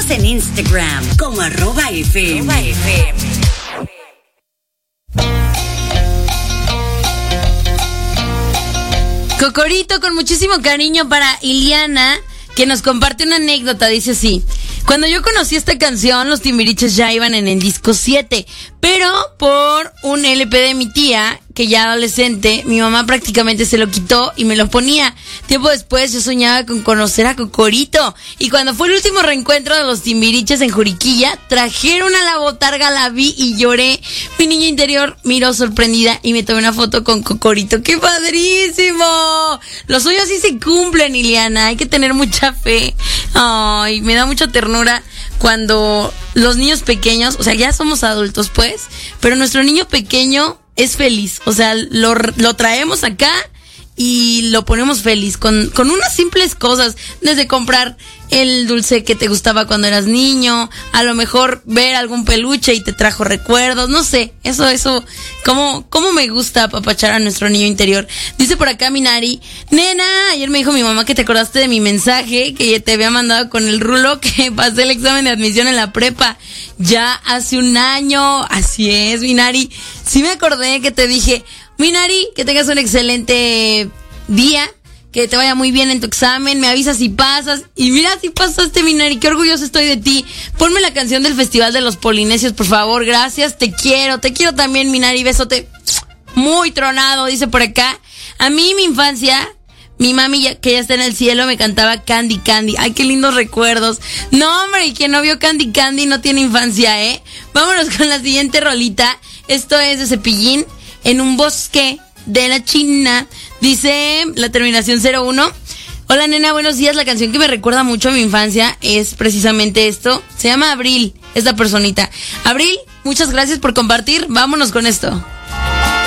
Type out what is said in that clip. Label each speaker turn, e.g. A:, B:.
A: en Instagram como @FM.
B: Cocorito, con muchísimo cariño para Iliana, que nos comparte una anécdota. Dice así: cuando yo conocí esta canción, los Timbiriches ya iban en el disco 7, pero por un LP de mi tía, que ya adolescente, mi mamá prácticamente se lo quitó y me lo ponía. Tiempo después yo soñaba con conocer a Cocorito, y cuando fue el último reencuentro de los Timbiriches en Juriquilla, trajeron a la botarga, la vi y lloré. Mi niña interior miró sorprendida y me tomé una foto con Cocorito. ¡Qué padrísimo! Los sueños sí se cumplen, Iliana, hay que tener mucha fe. Ay, me da mucha ternura cuando los niños pequeños, o sea, ya somos adultos pues, pero nuestro niño pequeño es feliz, o sea, lo traemos acá y lo ponemos feliz con unas simples cosas, desde comprar el dulce que te gustaba cuando eras niño, a lo mejor ver algún peluche y te trajo recuerdos, no sé, eso, cómo me gusta apapachar a nuestro niño interior. Dice por acá Minari: nena, ayer me dijo mi mamá que te acordaste de mi mensaje que te había mandado con el rulo que pasé el examen de admisión en la prepa, ya hace un año. Así es, Minari, sí me acordé que te dije: Minari, que tengas un excelente día, que te vaya muy bien en tu examen, me avisas si pasas. Y mira, si pasaste, Minari, qué orgulloso estoy de ti. Ponme la canción del Festival de los Polinesios, por favor, gracias, te quiero también, Minari, besote muy tronado. Dice por acá: a mí, mi infancia, mi mami, que ya está en el cielo, me cantaba Candy Candy. Ay, qué lindos recuerdos. No, hombre, y quien no vio Candy Candy no tiene infancia, ¿eh? Vámonos con la siguiente rolita. Esto es de Cepillín, En un bosque de la China. Dice la terminación 01. Hola, nena, buenos días. La canción que me recuerda mucho a mi infancia es precisamente esto. Se llama Abril, esta personita. Abril, muchas gracias por compartir. Vámonos con esto.